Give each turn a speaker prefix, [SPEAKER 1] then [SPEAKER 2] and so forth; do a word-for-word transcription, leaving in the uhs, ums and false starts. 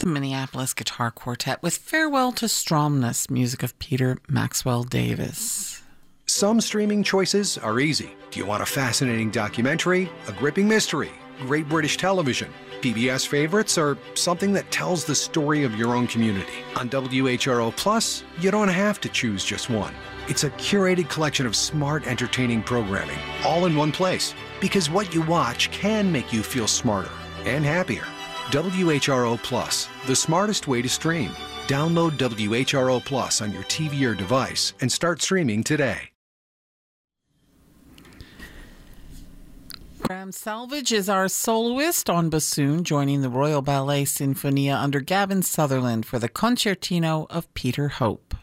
[SPEAKER 1] the Minneapolis Guitar Quartet with Farewell to Stromness, music of Peter Maxwell Davis.
[SPEAKER 2] Some streaming choices are easy. Do you want a fascinating documentary, a gripping mystery, great British television, P B S favorites, or something that tells the story of your own community? On W H R O Plus, you don't have to choose just one. It's a curated collection of smart, entertaining programming, all in one place. Because what you watch can make you feel smarter and happier. W H R O Plus, the smartest way to stream. Download W H R O Plus on your T V or device and start streaming today.
[SPEAKER 1] Graham Salvage is our soloist on bassoon, joining the Royal Ballet Sinfonia under Gavin Sutherland for the Concertino of Peter Hope.